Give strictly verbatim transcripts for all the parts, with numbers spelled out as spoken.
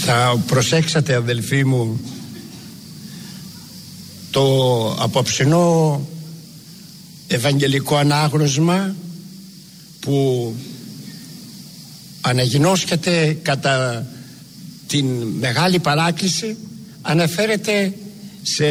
Θα προσέξατε, αδελφοί μου, το απόψινό ευαγγελικό ανάγνωσμα που αναγινώσκεται κατά την Μεγάλη Παράκληση αναφέρεται σε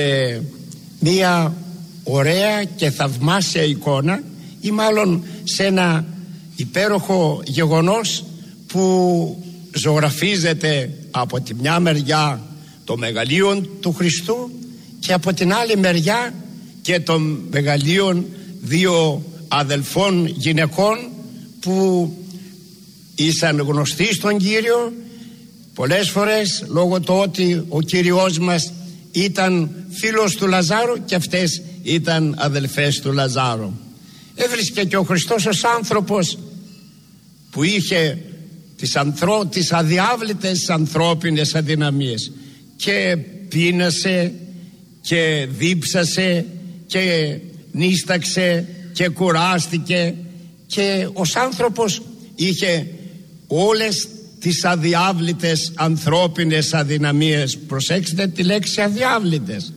μία ωραία και θαυμάσια εικόνα, ή μάλλον σε ένα υπέροχο γεγονός που ζωγραφίζεται από τη μια μεριά το μεγαλείο του Χριστού και από την άλλη μεριά και των μεγαλείων δύο αδελφών γυναικών που ήσαν γνωστοί στον Κύριο πολλές φορές λόγω του ότι ο Κύριος μας ήταν φίλος του Λαζάρου και αυτές ήταν αδελφές του Λαζάρου. Έβρισκε και ο Χριστός ως άνθρωπος που είχε τις, ανθρω... τις αδιάβλητες ανθρώπινες αδυναμίες και πείνασε και δίψασε και νίσταξε και κουράστηκε και ως άνθρωπος είχε όλες τις αδιάβλητες ανθρώπινες αδυναμίες. Προσέξτε τη λέξη αδιάβλητες.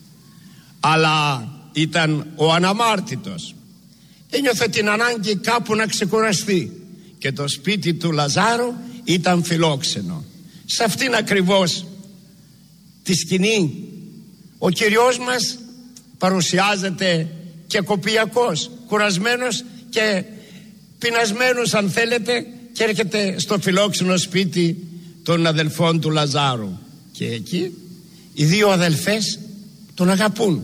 Αλλά ήταν ο αναμάρτητος. Ένιωθε την ανάγκη κάπου να ξεκουραστεί και το σπίτι του Λαζάρου ήταν φιλόξενο. Σε αυτήν ακριβώς τη σκηνή ο Κυριός μας παρουσιάζεται και κοπιακός, κουρασμένος και πεινασμένος αν θέλετε, και έρχεται στο φιλόξενο σπίτι των αδελφών του Λαζάρου και εκεί οι δύο αδελφές τον αγαπούν,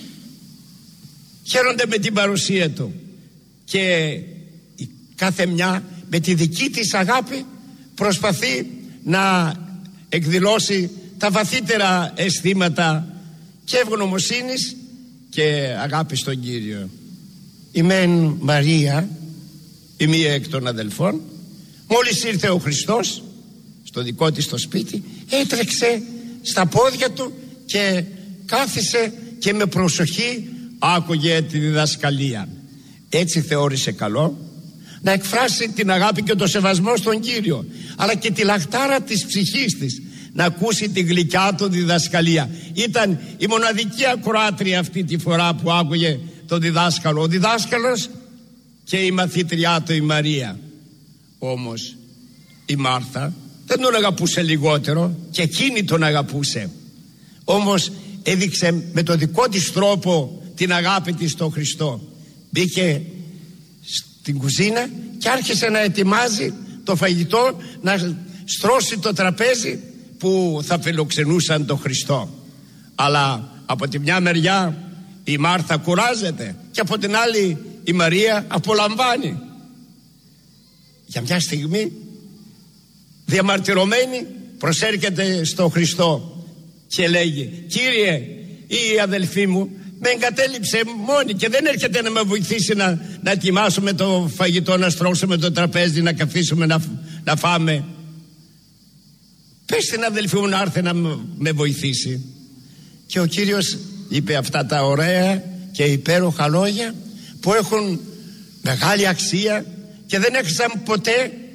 χαίρονται με την παρουσία του και η κάθε μια με τη δική της αγάπη προσπαθεί να εκδηλώσει τα βαθύτερα αισθήματα και ευγνωμοσύνης και αγάπη στον Κύριο. Η μεν Μαρία, η μία εκ των αδελφών, μόλις ήρθε ο Χριστός στο δικό της το σπίτι, έτρεξε στα πόδια του και κάθισε και με προσοχή άκουγε τη διδασκαλία. Έτσι θεώρησε καλό να εκφράσει την αγάπη και το σεβασμό στον Κύριο, αλλά και τη λαχτάρα της ψυχής της να ακούσει τη γλυκιά του διδασκαλία. Ήταν η μοναδική ακροάτρια αυτή τη φορά που άκουγε τον διδάσκαλο. Ο διδάσκαλος και η μαθήτριά του η Μαρία. Όμως η Μάρθα δεν τον αγαπούσε λιγότερο και εκείνη τον αγαπούσε. Όμως έδειξε με το δικό της τρόπο την αγάπη της στον Χριστό. Μπήκε στην κουζίνα και άρχισε να ετοιμάζει το φαγητό, να στρώσει το τραπέζι που θα φιλοξενούσαν τον Χριστό. Αλλά από τη μια μεριά η Μάρθα κουράζεται και από την άλλη η Μαρία απολαμβάνει. Για μια στιγμή διαμαρτυρωμένη προσέρχεται στο Χριστό και λέγει: Κύριε, η αδελφή μου με εγκατέλειψε μόνη και δεν έρχεται να με βοηθήσει να, να ετοιμάσουμε το φαγητό, να στρώσουμε το τραπέζι, να καθίσουμε να, να φάμε. Πες στην αδελφή μου να έρθει να με βοηθήσει. Και ο Κύριος είπε αυτά τα ωραία και υπέροχα λόγια που έχουν μεγάλη αξία και δεν έχασαν ποτέ